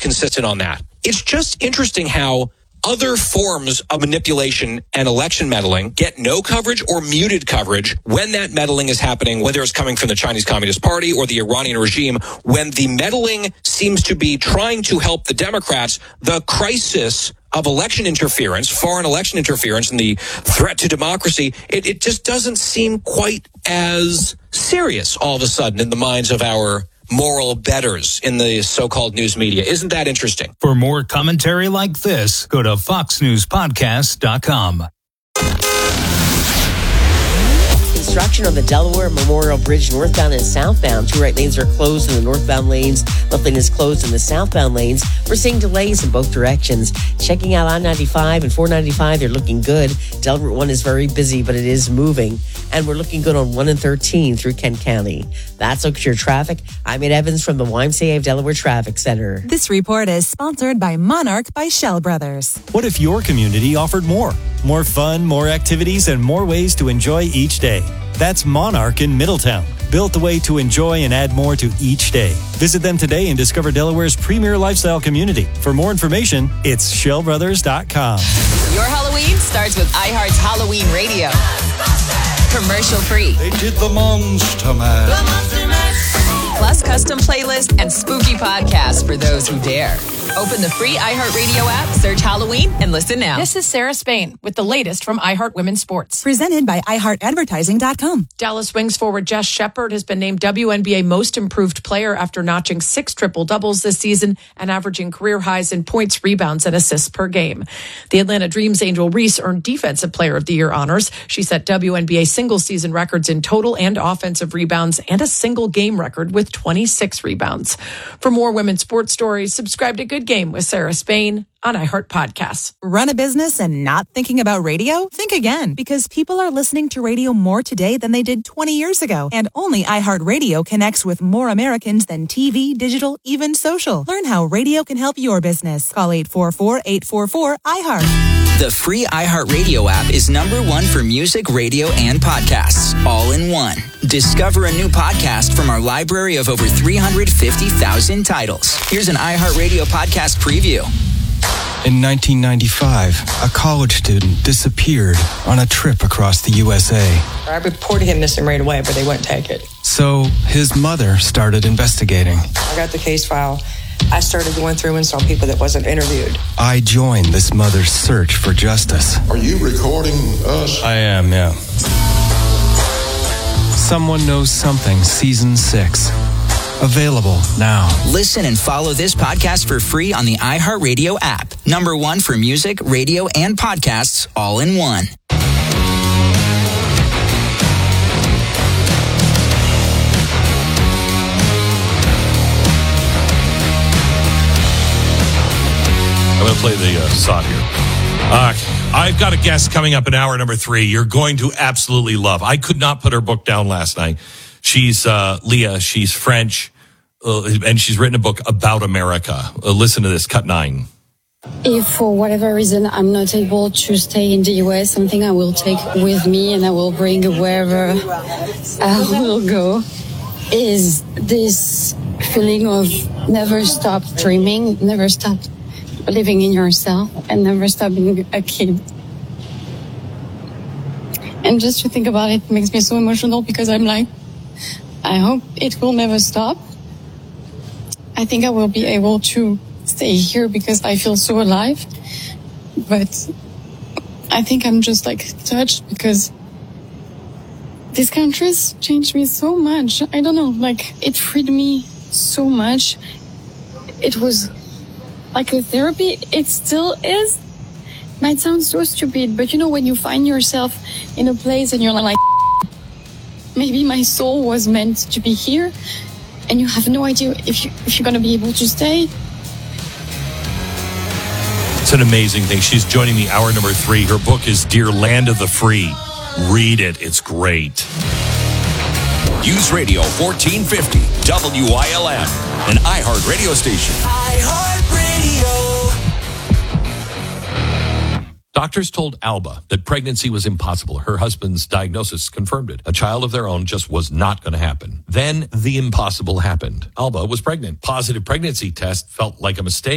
consistent on that. It's just interesting how other forms of manipulation and election meddling get no coverage or muted coverage when that meddling is happening, whether it's coming from the Chinese Communist Party or the Iranian regime. When the meddling seems to be trying to help the Democrats, the crisis of election interference, foreign election interference, and the threat to democracy, it just doesn't seem quite as serious all of a sudden in the minds of our moral betters in the so-called news media. Isn't that interesting? For more commentary like this, go to foxnewspodcast.com. Construction on the Delaware Memorial Bridge northbound and southbound. Two right lanes are closed in the northbound lanes. Left lane is closed in the southbound lanes. We're seeing delays in both directions. Checking out I-95 and 495, they're looking good. Delaware 1 is very busy, but it is moving. And we're looking good on 1 and 13 through Kent County. That's look at your traffic. I'm Ed Evans from the YMCA of Delaware Traffic Center. This report is sponsored by Monarch by Shell Brothers. What if your community offered more? More fun, more activities, and more ways to enjoy each day. That's Monarch in Middletown, built the way to enjoy and add more to each day. Visit them today and discover Delaware's premier lifestyle community. For more information, it's shellbrothers.com. Your Halloween starts with iHeart's Halloween Radio. Commercial free. They did the Monster Mash. The Monster Mash. Plus custom playlist and spooky podcasts for those who dare. Open the free iHeartRadio app, search Halloween, and listen now. This is Sarah Spain with the latest from iHeart Women's Sports. Presented by iHeartAdvertising.com. Dallas Wings forward Jess Shepard has been named WNBA Most Improved Player after notching 6 triple-doubles this season and averaging career highs in points, rebounds, and assists per game. The Atlanta Dream's Angel Reese earned Defensive Player of the Year honors. She set WNBA single-season records in total and offensive rebounds and a single-game record with 26 rebounds. For more women's sports stories, subscribe to Good Game with Sarah Spain on iHeart Podcasts. Run a business and not thinking about radio? Think again, because people are listening to radio more today than they did 20 years ago. And only iHeartRadio connects with more Americans than TV, digital, even social. Learn how radio can help your business. Call 844-844-iHeart. The free iHeartRadio app is #1 for music, radio, and podcasts, all in one. Discover a new podcast from our library of over 350,000 titles. Here's an iHeartRadio podcast preview. In 1995, a college student disappeared on a trip across the USA. I reported him missing right away, but they wouldn't take it. So his mother started investigating. I got the case file. I started going through and saw people that wasn't interviewed. I joined this mother's search for justice. Are you recording us? I am, yeah. Someone Knows Something, Season 6. Available now. Listen and follow this podcast for free on the iHeartRadio app. #1 for music, radio, and podcasts, all in one. I'm going to play the song here. I've got a guest coming up in hour number 3 you're going to absolutely love. I could not put her book down last night. She's Leah. She's French, and she's written a book about America. Listen to this, cut 9. If for whatever reason I'm not able to stay in the U.S., something I will take with me and I will bring wherever I will go is this feeling of never stop dreaming, never stop living in yourself, and never stop being a kid. And just to think about it makes me so emotional because I'm like, I hope it will never stop. I think I will be able to stay here because I feel so alive. But I think I'm just like touched because this country's changed me so much. I don't know, like it freed me so much. It was like a therapy. It still is. Might sound so stupid, but you know, when you find yourself in a place and you're like, maybe my soul was meant to be here, and you have no idea if you're going to be able to stay. It's an amazing thing. She's joining me hour number 3. Her book is Dear Land of the Free. Read it. It's great. News Radio 1450, WILM, an iHeart radio station. Doctors told Alba that pregnancy was impossible. Her husband's diagnosis confirmed it. A child of their own just was not going to happen. Then the impossible happened. Alba was pregnant. Positive pregnancy test felt like a mistake.